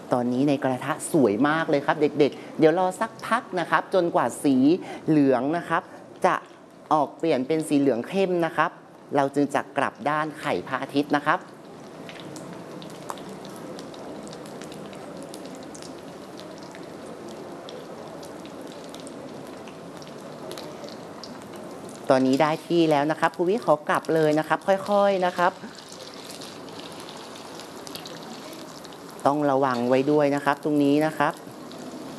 ตอนนี้ในกระทะสวยมากเลยครับเด็กๆเดี๋ยวรอสักพักนะครับจนกว่าสีเหลืองนะครับจะออกเปลี่ยนเป็นสีเหลืองเข้มนะครับเราจึงจะกลับด้านไข่พระอาทิตย์นะครับตอนนี้ได้ที่แล้วนะครับครูวิขอกลับเลยนะครับค่อยๆนะครับต้องระวังไว้ด้วยนะครับตรงนี้นะครับ